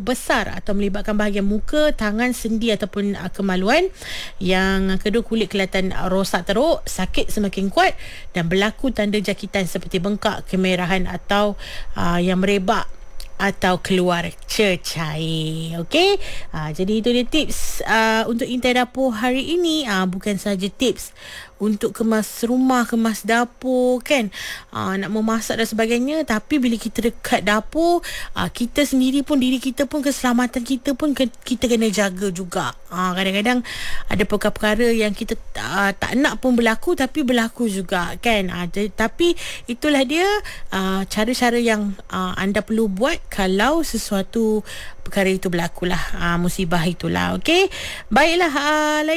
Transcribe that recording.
besar atau melibatkan bahagian muka, tangan, sendi ataupun kemaluan. Yang kedua, kulit kelihatan rosak teruk, sakit semakin kuat dan berlaku tanda jangkitan seperti bengkak, kemerahan atau yang merebak atau keluar cecair. Okey, jadi itu dia tips untuk Intai Dapur hari ini. Bukan saja tips untuk kemas rumah, kemas dapur kan, nak memasak dan sebagainya, tapi bila kita dekat dapur, kita sendiri pun, diri kita pun, keselamatan kita pun kita kena jaga juga. Kadang-kadang ada perkara-perkara yang kita tak nak pun berlaku, tapi berlaku juga kan. Tapi itulah dia cara-cara yang anda perlu buat kalau sesuatu perkara itu berlaku lah, musibah itulah. Okey, baiklah,